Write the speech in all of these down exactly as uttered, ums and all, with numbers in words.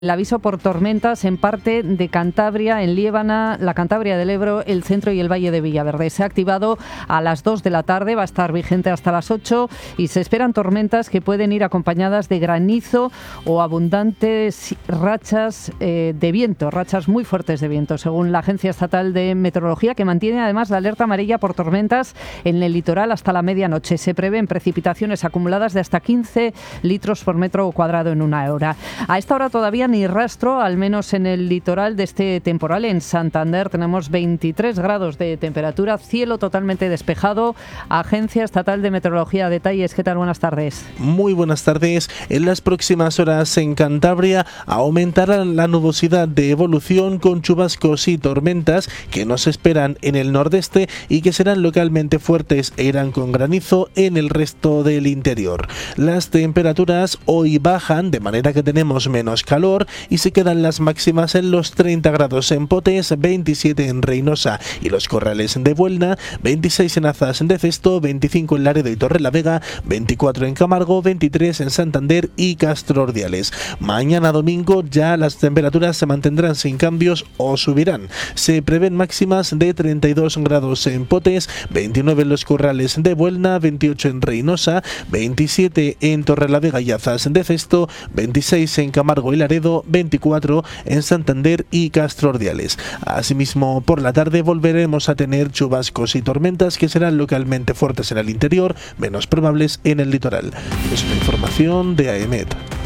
El aviso por tormentas en parte de Cantabria, en Liébana, la Cantabria del Ebro, el centro y el Valle de Villaverde. Se ha activado a las dos de la tarde, va a estar vigente hasta las ocho y se esperan tormentas que pueden ir acompañadas de granizo o abundantes rachas eh, de viento, rachas muy fuertes de viento, según la Agencia Estatal de Meteorología, que mantiene además la alerta amarilla por tormentas en el litoral hasta la medianoche. Se prevén precipitaciones acumuladas de hasta quince litros por metro cuadrado en una hora. A esta hora todavía ni rastro, al menos en el litoral, de este temporal. En Santander tenemos veintitrés grados de temperatura, cielo totalmente despejado. Agencia Estatal de Meteorología, detalles. ¿Qué tal? Buenas tardes. Muy buenas tardes. En las próximas horas en Cantabria aumentará la nubosidad de evolución con chubascos y tormentas que nos esperan en el nordeste y que serán localmente fuertes e irán con granizo en el resto del interior. Las temperaturas hoy bajan, de manera que tenemos menos calor y se quedan las máximas en los treinta grados en Potes, veintisiete en Reynosa y los Corrales de Buelna, veintiséis en Azas de Cesto, veinticinco en Laredo y Torrelavega, veinticuatro en Camargo, veintitrés en Santander y Castro Ordiales. Mañana domingo ya las temperaturas se mantendrán sin cambios o subirán. Se prevén máximas de treinta y dos grados en Potes, veintinueve en los Corrales de Buelna, veintiocho en Reynosa, veintisiete en Torrelavega y Azas de Cesto, veintiséis en Camargo y Laredo, veinticuatro en Santander y Castro Ordiales. Asimismo, por la tarde volveremos a tener chubascos y tormentas que serán localmente fuertes en el interior, menos probables en el litoral. Es una información de AEMET.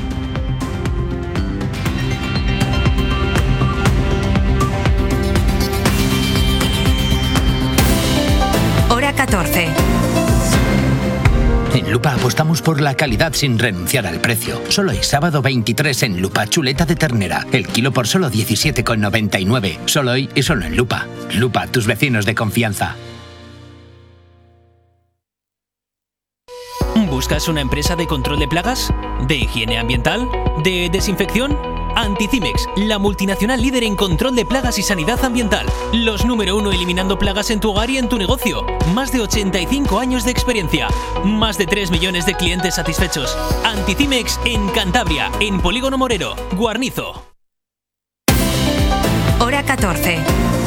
Hora catorce. En Lupa apostamos por la calidad sin renunciar al precio. Solo hoy sábado veintitrés en Lupa, chuleta de ternera. El kilo por solo diecisiete con noventa y nueve. Solo hoy y solo en Lupa. Lupa, tus vecinos de confianza. ¿Buscas una empresa de control de plagas? ¿De higiene ambiental? ¿De desinfección? Anticimex, la multinacional líder en control de plagas y sanidad ambiental. Los número uno eliminando plagas en tu hogar y en tu negocio. Más de ochenta y cinco años de experiencia. Más de tres millones de clientes satisfechos. Anticimex en Cantabria, en Polígono Morero, Guarnizo. Hora catorce.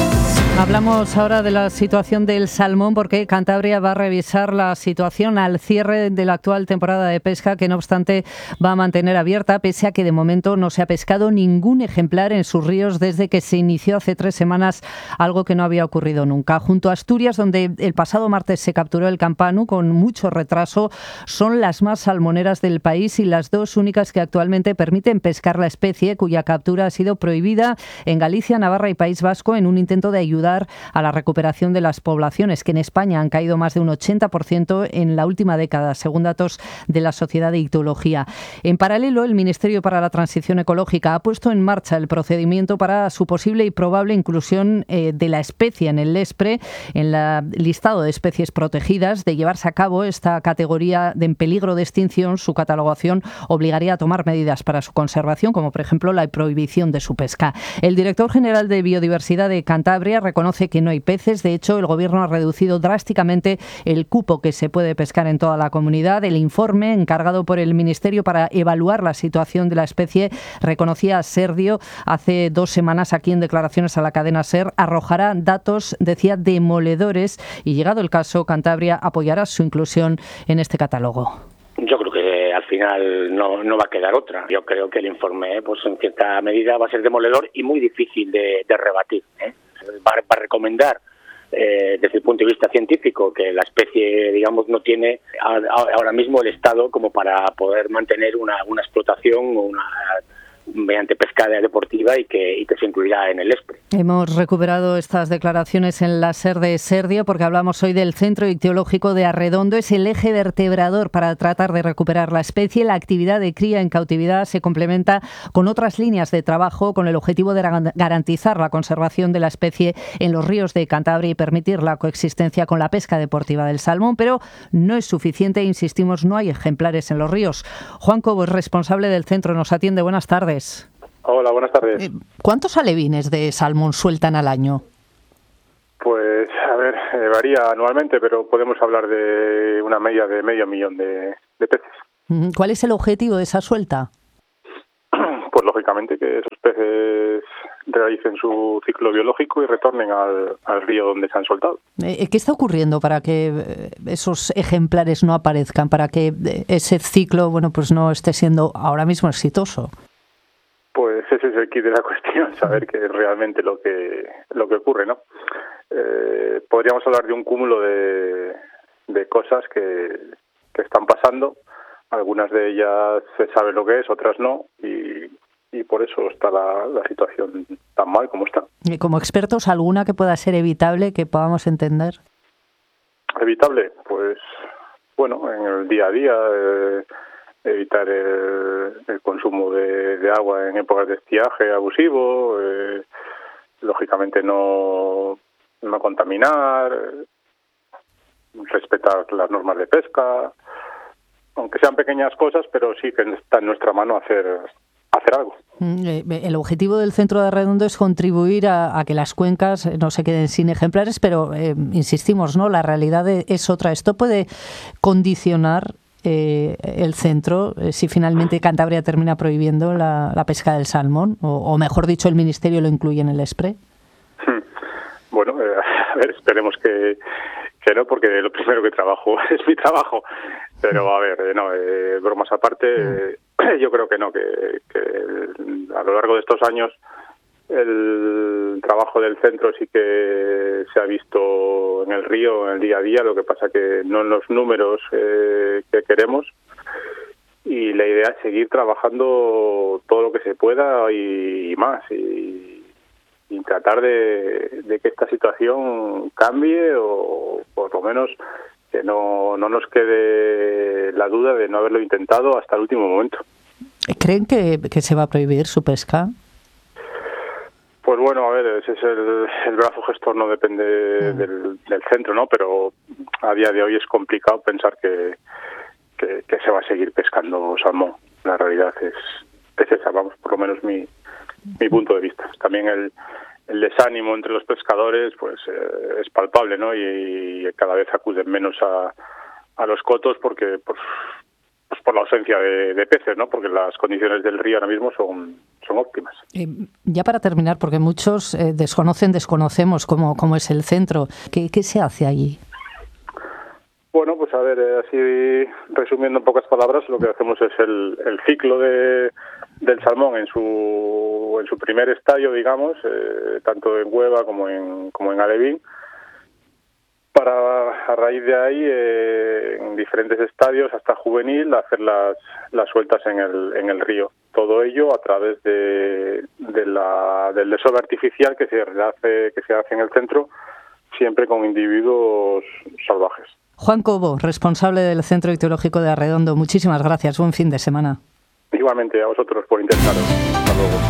Hablamos ahora de la situación del salmón porque Cantabria va a revisar la situación al cierre de la actual temporada de pesca, que no obstante va a mantener abierta pese a que de momento no se ha pescado ningún ejemplar en sus ríos desde que se inició hace tres semanas, algo que no había ocurrido nunca. Junto a Asturias, donde el pasado martes se capturó el campanu con mucho retraso, son las más salmoneras del país y las dos únicas que actualmente permiten pescar la especie, cuya captura ha sido prohibida en Galicia, Navarra y País Vasco en un intento de ayudar a la recuperación de las poblaciones, que en España han caído más de un ochenta por ciento en la última década, según datos de la Sociedad de Ictiología. En paralelo, el Ministerio para la Transición Ecológica ha puesto en marcha el procedimiento para su posible y probable inclusión eh, de la especie en el Lespre, en el listado de especies protegidas. De llevarse a cabo esta categoría de en peligro de extinción, su catalogación obligaría a tomar medidas para su conservación, como por ejemplo la prohibición de su pesca. El director general de Biodiversidad de Cantabria reconoce que no hay peces. De hecho, el Gobierno ha reducido drásticamente el cupo que se puede pescar en toda la comunidad. El informe encargado por el Ministerio para evaluar la situación de la especie reconocía a Serdio hace dos semanas aquí en declaraciones a la cadena SER, arrojará datos, decía, demoledores y, llegado el caso, Cantabria apoyará su inclusión en este catálogo. Yo creo que al final no, no va a quedar otra. Yo creo que el informe, pues en cierta medida, va a ser demoledor y muy difícil de, de rebatir, ¿eh? Va, va a recomendar eh, desde el punto de vista científico que la especie, digamos, no tiene a, a, ahora mismo el estado como para poder mantener una, una explotación o una mediante pesca deportiva y que, y que se incluirá en el Lespre. Hemos recuperado estas declaraciones en la SER de Serdio porque hablamos hoy del Centro Ictiológico de Arredondo. Es el eje vertebrador para tratar de recuperar la especie. La actividad de cría en cautividad se complementa con otras líneas de trabajo con el objetivo de garantizar la conservación de la especie en los ríos de Cantabria y permitir la coexistencia con la pesca deportiva del salmón, pero no es suficiente, insistimos, no hay ejemplares en los ríos. Juan Cobos, responsable del centro, nos atiende. Buenas tardes. Hola, buenas tardes. ¿Cuántos alevines de salmón sueltan al año? Pues, a ver, eh, varía anualmente, pero podemos hablar de una media de medio millón de, de peces. ¿Cuál es el objetivo de esa suelta? pues lógicamente que esos peces realicen su ciclo biológico y retornen al, al río donde se han soltado. ¿Qué está ocurriendo para que esos ejemplares no aparezcan, para que ese ciclo, bueno, pues no esté siendo ahora mismo exitoso? Pues ese es el kit de la cuestión, saber qué es realmente lo que lo que ocurre, ¿no? Eh, podríamos hablar de un cúmulo de, de cosas que, que están pasando. Algunas de ellas se sabe lo que es, otras no, y, y por eso está la, la situación tan mal como está. Y como expertos, ¿alguna que pueda ser evitable, que podamos entender? Evitable, pues bueno, en el día a día, eh, evitar el, el consumo de, de agua en épocas de estiaje abusivo, eh, lógicamente no, no contaminar, respetar las normas de pesca, aunque sean pequeñas cosas, pero sí que está en nuestra mano hacer hacer algo. El objetivo del Centro de Arredondo es contribuir a, a que las cuencas no se queden sin ejemplares, pero eh, insistimos, ¿no? La realidad es otra. Esto puede condicionar eh, el centro eh, si finalmente Cantabria termina prohibiendo la, la pesca del salmón, o, o mejor dicho, el Ministerio lo incluye en el ESPRE. Bueno, eh, a ver, esperemos que que no, porque lo primero que trabajo es mi trabajo. Pero, a ver, eh, no, eh, bromas aparte, eh, yo creo que no, que, que a lo largo de estos años el trabajo del centro sí que se ha visto en el río, en el día a día, lo que pasa que no en los números eh, que queremos. Y la idea es seguir trabajando todo lo que se pueda y, y más, y y tratar de, de que esta situación cambie, o por lo menos que no, no nos quede la duda de no haberlo intentado hasta el último momento. ¿Creen que, que se va a prohibir su pesca? Pues bueno, a ver, ese es el, el brazo gestor, no depende mm. del, del centro, ¿no? Pero a día de hoy es complicado pensar que, que, que se va a seguir pescando salmón. La realidad es, es esa, vamos, por lo menos mi mi punto de vista. También el, el desánimo entre los pescadores pues eh, es palpable, ¿no? Y, y cada vez acuden menos a, a los cotos porque pues, pues por la ausencia de, de peces, ¿no? Porque las condiciones del río ahora mismo son, son óptimas. Eh, ya para terminar, porque muchos eh, desconocen, desconocemos cómo, cómo es el centro. ¿Qué, qué se hace allí? Bueno, pues a ver, eh, así resumiendo en pocas palabras, lo que hacemos es el, el ciclo de del salmón en su en su primer estadio, digamos, eh, tanto en Hueva como en como en Alevín, para a raíz de ahí eh, en diferentes estadios hasta juvenil hacer las las sueltas en el en el río. Todo ello a través de, de la del desove artificial que se hace que se hace en el centro, siempre con individuos salvajes. Juan Cobo, responsable del Centro Ictiológico de Arredondo, muchísimas gracias. Buen fin de semana. Igualmente a vosotros por intentarlo. Hasta luego.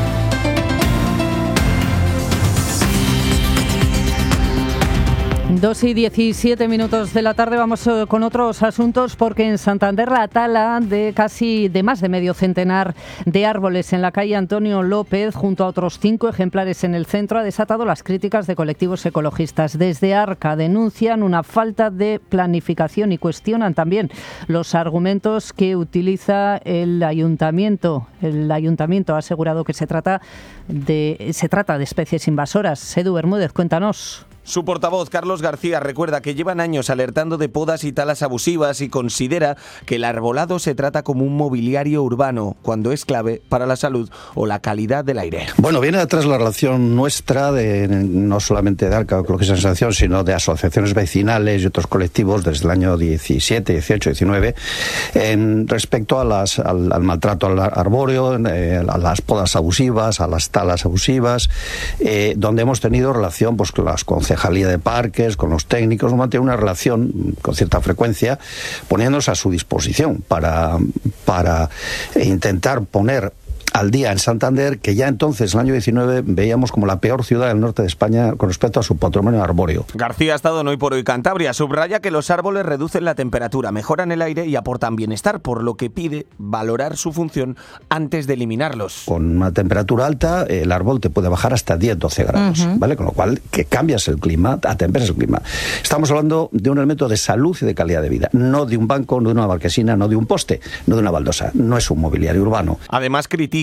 Dos y diecisiete minutos de la tarde, vamos con otros asuntos, porque en Santander la tala de casi de más de medio centenar de árboles en la calle Antonio López, junto a otros cinco ejemplares en el centro, ha desatado las críticas de colectivos ecologistas. Desde Arca denuncian una falta de planificación y cuestionan también los argumentos que utiliza el ayuntamiento. El ayuntamiento ha asegurado que se trata de, se trata de especies invasoras. Edu Bermúdez, cuéntanos. Su portavoz, Carlos García, recuerda que llevan años alertando de podas y talas abusivas y considera que el arbolado se trata como un mobiliario urbano, cuando es clave para la salud o la calidad del aire. Bueno, viene detrás la relación nuestra, de no solamente de Arca Ecología y Sensación, sino de asociaciones vecinales y otros colectivos desde el año diecisiete, dieciocho, diecinueve, en respecto a las, al, al maltrato al arbóreo, eh, a las podas abusivas, a las talas abusivas, eh, donde hemos tenido relación pues, con las concejalías de parques, con los técnicos, hemos mantenido una relación con cierta frecuencia, poniéndonos a su disposición para, para intentar poner al día en Santander, que ya entonces, en el año diecinueve, veíamos como la peor ciudad del norte de España con respecto a su patrimonio arbóreo. García ha estado en Hoy por Hoy Cantabria. Subraya que los árboles reducen la temperatura, mejoran el aire y aportan bienestar, por lo que pide valorar su función antes de eliminarlos. Con una temperatura alta, el árbol te puede bajar hasta diez, doce grados, uh-huh. ¿vale? Con lo cual, que cambias el clima, atemperas el clima. Estamos hablando de un elemento de salud y de calidad de vida, no de un banco, no de una marquesina, no de un poste, no de una baldosa. No es un mobiliario urbano. Además, critica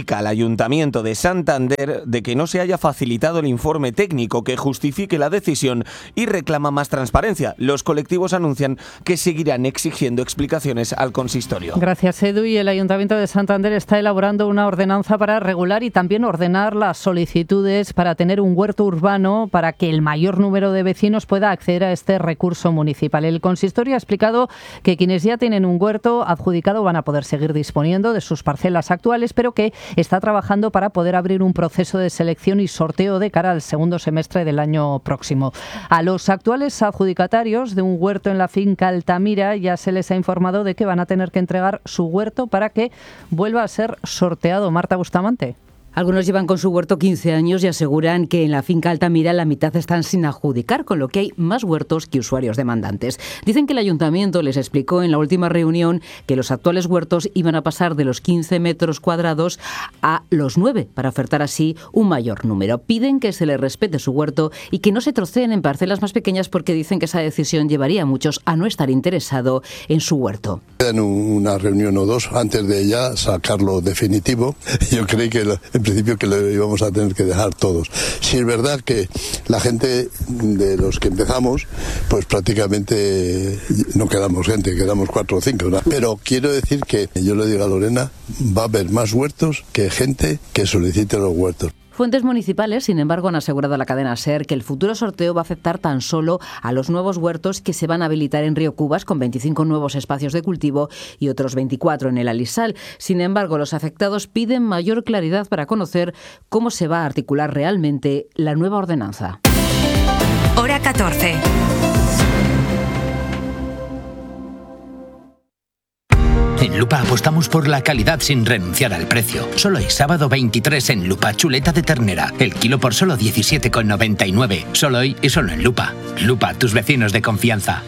critica al Ayuntamiento de Santander de que no se haya facilitado el informe técnico que justifique la decisión y reclama más transparencia. Los colectivos anuncian que seguirán exigiendo explicaciones al consistorio. Gracias, Edu. Y el Ayuntamiento de Santander está elaborando una ordenanza para regular y también ordenar las solicitudes para tener un huerto urbano para que el mayor número de vecinos pueda acceder a este recurso municipal. El consistorio ha explicado que quienes ya tienen un huerto adjudicado van a poder seguir disponiendo de sus parcelas actuales, pero que está trabajando para poder abrir un proceso de selección y sorteo de cara al segundo semestre del año próximo. A los actuales adjudicatarios de un huerto en la finca Altamira ya se les ha informado de que van a tener que entregar su huerto para que vuelva a ser sorteado. Marta Bustamante. Algunos llevan con su huerto quince años y aseguran que en la finca Altamira la mitad están sin adjudicar, con lo que hay más huertos que usuarios demandantes. Dicen que el ayuntamiento les explicó en la última reunión que los actuales huertos iban a pasar de los quince metros cuadrados a los nueve, para ofertar así un mayor número. Piden que se les respete su huerto y que no se troceen en parcelas más pequeñas, porque dicen que esa decisión llevaría a muchos a no estar interesado en su huerto. En una reunión o dos antes de ella sacarlo definitivo, yo creí que lo, en principio que lo íbamos a tener que dejar todos. Si es verdad que la gente de los que empezamos, pues prácticamente no quedamos gente, quedamos cuatro o cinco, ¿no? Pero quiero decir que, yo le digo a Lorena, va a haber más huertos que gente que solicite los huertos. Fuentes municipales, sin embargo, han asegurado a la cadena SER que el futuro sorteo va a afectar tan solo a los nuevos huertos que se van a habilitar en Río Cubas, con veinticinco nuevos espacios de cultivo y otros veinticuatro en el Alisal. Sin embargo, los afectados piden mayor claridad para conocer cómo se va a articular realmente la nueva ordenanza. Hora catorce. En Lupa apostamos por la calidad sin renunciar al precio. Solo hoy, sábado veintitrés, en Lupa, chuleta de ternera. El kilo por solo diecisiete con noventa y nueve. Solo hoy y solo en Lupa. Lupa, tus vecinos de confianza.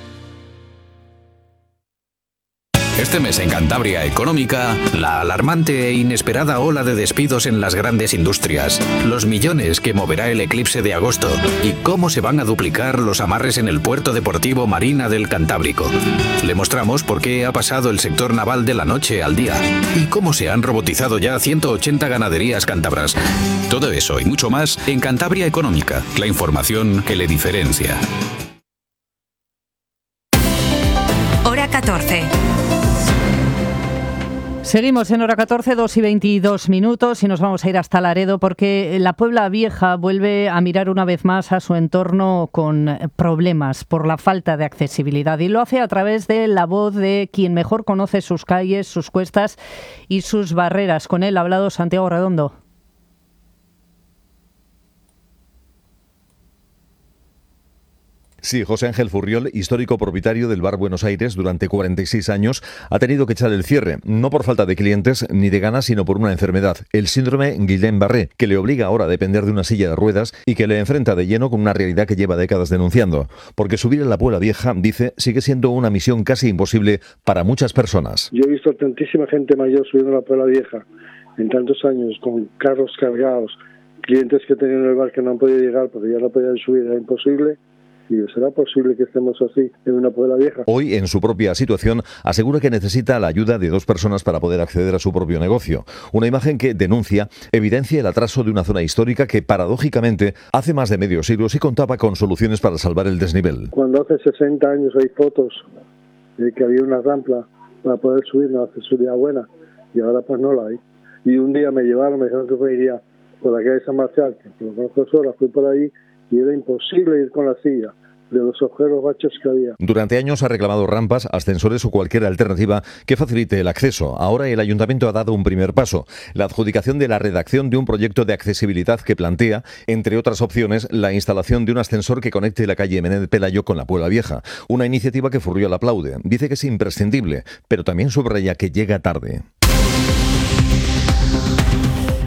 Este mes en Cantabria Económica, la alarmante e inesperada ola de despidos en las grandes industrias, los millones que moverá el eclipse de agosto y cómo se van a duplicar los amarres en el puerto deportivo Marina del Cantábrico. Le mostramos por qué ha pasado el sector naval de la noche al día y cómo se han robotizado ya ciento ochenta ganaderías cántabras. Todo eso y mucho más en Cantabria Económica, la información que le diferencia. Hora catorce. Seguimos en Hora catorce, dos y veintidós minutos, y nos vamos a ir hasta Laredo, porque la Puebla Vieja vuelve a mirar una vez más a su entorno con problemas por la falta de accesibilidad, y lo hace a través de la voz de quien mejor conoce sus calles, sus cuestas y sus barreras. Con él ha hablado Santiago Redondo. Sí, José Ángel Furriol, histórico propietario del Bar Buenos Aires durante cuarenta y seis años, ha tenido que echar el cierre, no por falta de clientes ni de ganas, sino por una enfermedad, el síndrome Guillain-Barré, que le obliga ahora a depender de una silla de ruedas y que le enfrenta de lleno con una realidad que lleva décadas denunciando. Porque subir a la Puebla Vieja, dice, sigue siendo una misión casi imposible para muchas personas. Yo he visto tantísima gente mayor subiendo a la Puebla Vieja en tantos años, con carros cargados, clientes que tenían en el bar que no han podido llegar porque ya no podían subir, era imposible. Y ¿será posible que estemos así en una Puebla Vieja? Hoy, en su propia situación, asegura que necesita la ayuda de dos personas para poder acceder a su propio negocio. Una imagen que, denuncia, evidencia el atraso de una zona histórica que, paradójicamente, hace más de medio siglo sí contaba con soluciones para salvar el desnivel. Cuando hace sesenta años hay fotos de que había una rampa para poder subir, una accesibilidad buena, y ahora pues no la hay. Y un día me llevaron, me dijeron que me iría por la calle de San Marcial, que lo conozco sola, fui por ahí, y era imposible ir con la silla de los agujeros bachos que había. Durante años ha reclamado rampas, ascensores o cualquier alternativa que facilite el acceso. Ahora el Ayuntamiento ha dado un primer paso, la adjudicación de la redacción de un proyecto de accesibilidad que plantea, entre otras opciones, la instalación de un ascensor que conecte la calle Menéndez Pelayo con la Puebla Vieja. Una iniciativa que Furriol aplaude. Dice que es imprescindible, pero también subraya que llega tarde.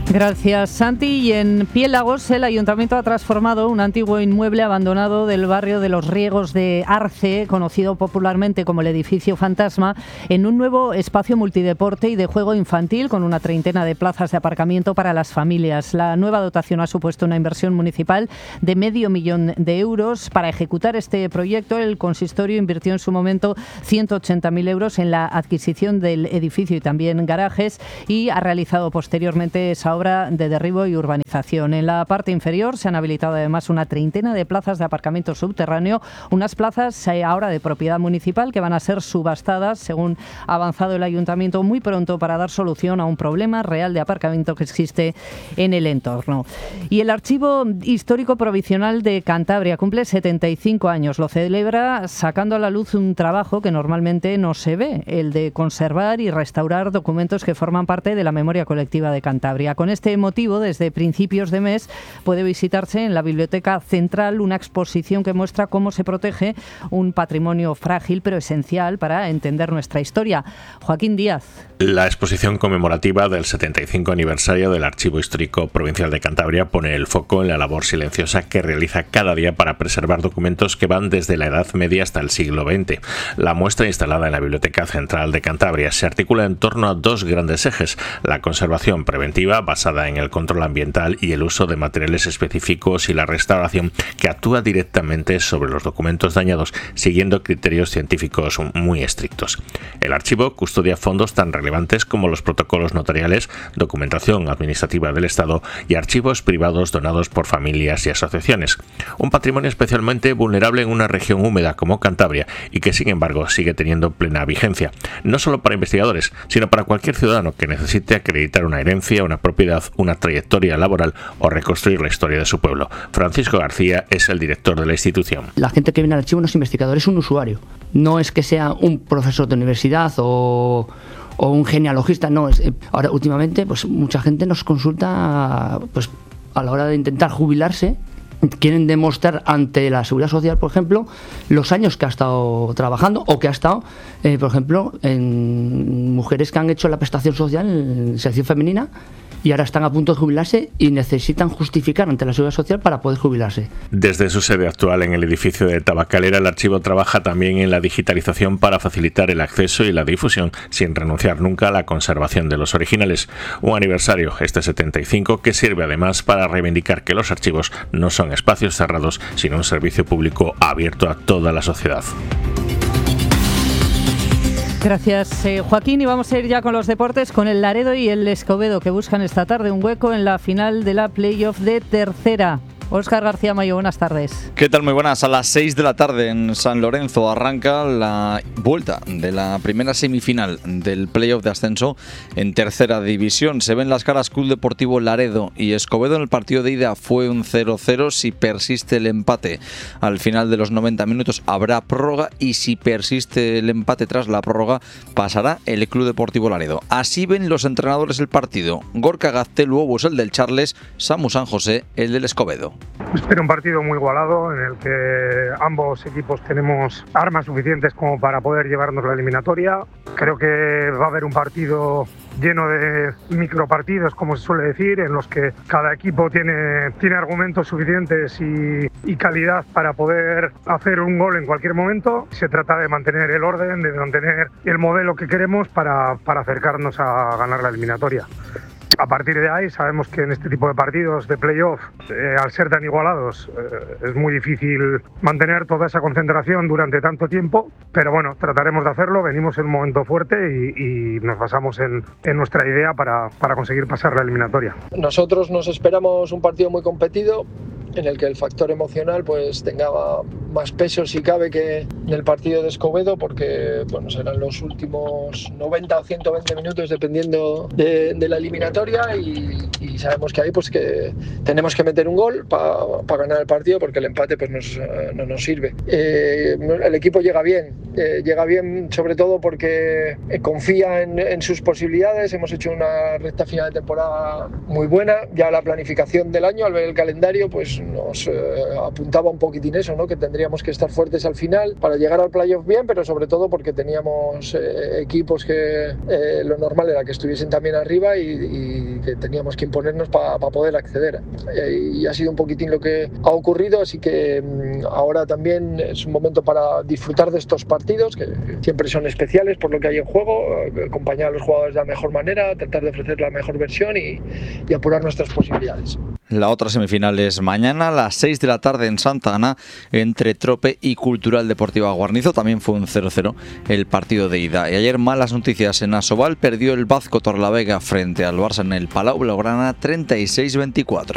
Gracias, Santi. Y en Piélagos, el Ayuntamiento ha transformado un antiguo inmueble abandonado del barrio de Los Riegos de Arce, conocido popularmente como el Edificio Fantasma, en un nuevo espacio multideporte y de juego infantil con una treintena de plazas de aparcamiento para las familias. La nueva dotación ha supuesto una inversión municipal de medio millón de euros. Para ejecutar este proyecto, el consistorio invirtió en su momento ciento ochenta mil euros en la adquisición del edificio y también garajes, y ha realizado posteriormente esa obra de derribo y urbanización. En la parte inferior se han habilitado además una treintena de plazas de aparcamiento subterráneo, unas plazas eh, ahora de propiedad municipal que van a ser subastadas, según ha avanzado el Ayuntamiento, muy pronto, para dar solución a un problema real de aparcamiento que existe en el entorno. Y el Archivo Histórico Provincial de Cantabria cumple setenta y cinco años. Lo celebra sacando a la luz un trabajo que normalmente no se ve, el de conservar y restaurar documentos que forman parte de la memoria colectiva de Cantabria. Con este motivo, desde principios de mes, puede visitarse en la Biblioteca Central una exposición que muestra cómo se protege un patrimonio frágil pero esencial para entender nuestra historia. Joaquín Díaz. La exposición conmemorativa del setenta y cinco aniversario del Archivo Histórico Provincial de Cantabria pone el foco en la labor silenciosa que realiza cada día para preservar documentos que van desde la Edad Media hasta el siglo veinte. La muestra, instalada en la Biblioteca Central de Cantabria, se articula en torno a dos grandes ejes: la conservación preventiva, basada en el control ambiental y el uso de materiales específicos, y la restauración, que actúa directamente sobre los documentos dañados, siguiendo criterios científicos muy estrictos. El archivo custodia fondos tan relevantes como los protocolos notariales, documentación administrativa del Estado y archivos privados donados por familias y asociaciones. Un patrimonio especialmente vulnerable en una región húmeda como Cantabria, y que sin embargo sigue teniendo plena vigencia, no solo para investigadores, sino para cualquier ciudadano que necesite acreditar una herencia, una propiedad, una trayectoria laboral o reconstruir la historia de su pueblo. Francisco García es el director de la institución. La gente que viene al archivo no es investigador, es un usuario. No es que sea un profesor de universidad o, o un genealogista, no. Es, ahora, últimamente, pues mucha gente nos consulta, pues a la hora de intentar jubilarse, quieren demostrar ante la Seguridad Social, por ejemplo, los años que ha estado trabajando, o que ha estado, eh, por ejemplo, en mujeres que han hecho la prestación social en sección femenina y ahora están a punto de jubilarse y necesitan justificar ante la Seguridad Social para poder jubilarse. Desde su sede actual en el edificio de Tabacalera, el archivo trabaja también en la digitalización para facilitar el acceso y la difusión, sin renunciar nunca a la conservación de los originales. Un aniversario, este setenta y cinco, que sirve además para reivindicar que los archivos no son espacios cerrados, sino un servicio público abierto a toda la sociedad. Gracias, eh, Joaquín. Y vamos a ir ya con los deportes, con el Laredo y el Escobedo, que buscan esta tarde un hueco en la final de la playoff de tercera. Óscar García Mayo, buenas tardes. ¿Qué tal? Muy buenas. A las seis de la tarde en San Lorenzo arranca la vuelta de la primera semifinal del playoff de ascenso en tercera división. Se ven las caras Club Deportivo Laredo y Escobedo. En el partido de ida fue un cero cero. Si persiste el empate al final de los noventa minutos habrá prórroga, y si persiste el empate tras la prórroga pasará el Club Deportivo Laredo. Así ven los entrenadores el partido. Gorka Gaztelu Obos, el del Charles, Samu San José, el del Escobedo. Espero un partido muy igualado en el que ambos equipos tenemos armas suficientes como para poder llevarnos la eliminatoria. Creo que va a haber un partido lleno de micropartidos, como se suele decir, en los que cada equipo tiene, tiene argumentos suficientes y, y calidad para poder hacer un gol en cualquier momento. Se trata de mantener el orden, de mantener el modelo que queremos para, para acercarnos a ganar la eliminatoria. A partir de ahí sabemos que en este tipo de partidos de playoff, eh, al ser tan igualados, eh, es muy difícil mantener toda esa concentración durante tanto tiempo, pero bueno, trataremos de hacerlo. Venimos en un momento fuerte y, y nos basamos en, en nuestra idea para, para conseguir pasar la eliminatoria. Nosotros nos esperamos un partido muy competido, en el que el factor emocional pues tenga más peso si cabe que en el partido de Escobedo, porque bueno, serán los últimos noventa o ciento veinte minutos dependiendo de, de la eliminatoria, y, y sabemos que ahí pues que tenemos que meter un gol para pa ganar el partido, porque el empate pues nos, no nos sirve. Eh, el equipo llega bien, eh, llega bien sobre todo porque confía en, en sus posibilidades. Hemos hecho una recta final de temporada muy buena, ya la planificación del año al ver el calendario pues nos eh, apuntaba un poquitín eso, ¿no? Que tendríamos que estar fuertes al final para llegar al playoff bien, pero sobre todo porque teníamos eh, equipos que eh, lo normal era que estuviesen también arriba y, y que teníamos que imponernos para pa poder acceder. Eh, y ha sido un poquitín lo que ha ocurrido, así que mmm, ahora también es un momento para disfrutar de estos partidos, que siempre son especiales por lo que hay en juego, eh, acompañar a los jugadores de la mejor manera, tratar de ofrecer la mejor versión y, y apurar nuestras posibilidades. La otra semifinal es mañana a las seis de la tarde en Santa Ana entre Trope y Cultural Deportiva Guarnizo. También fue un cero cero el partido de ida. Y ayer malas noticias en Asobal. Perdió el Bazco Torlavega frente al Barça en el Palau Blaugrana treinta y seis veinticuatro.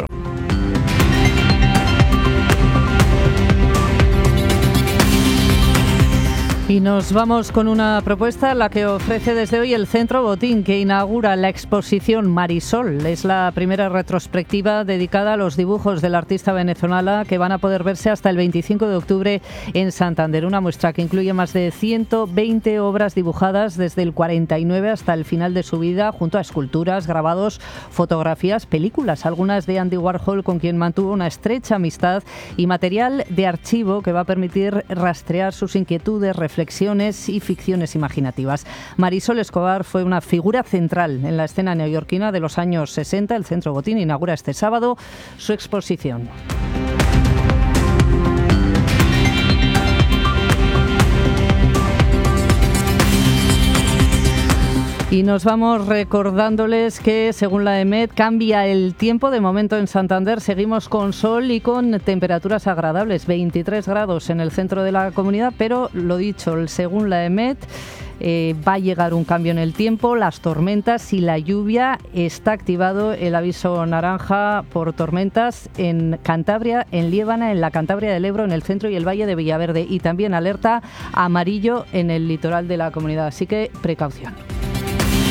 Y nos vamos con una propuesta, la que ofrece desde hoy el Centro Botín, que inaugura la exposición Marisol. Es la primera retrospectiva dedicada a los dibujos de la artista venezolana, que van a poder verse hasta el veinticinco de octubre en Santander. Una muestra que incluye más de ciento veinte obras dibujadas desde el cuarenta y nueve hasta el final de su vida, junto a esculturas, grabados, fotografías, películas, algunas de Andy Warhol, con quien mantuvo una estrecha amistad, y material de archivo que va a permitir rastrear sus inquietudes, reflexiones y ficciones imaginativas. Marisol Escobar fue una figura central en la escena neoyorquina de los años sesenta. El Centro Botín inaugura este sábado su exposición. Y nos vamos recordándoles que, según la EMET, cambia el tiempo. De momento en Santander seguimos con sol y con temperaturas agradables, veintitrés grados en el centro de la comunidad, pero lo dicho, según la EMET, eh, va a llegar un cambio en el tiempo, las tormentas y la lluvia. Está activado el aviso naranja por tormentas en Cantabria, en Liébana, en la Cantabria del Ebro, en el centro y el valle de Villaverde, y también alerta amarillo en el litoral de la comunidad, así que precaución.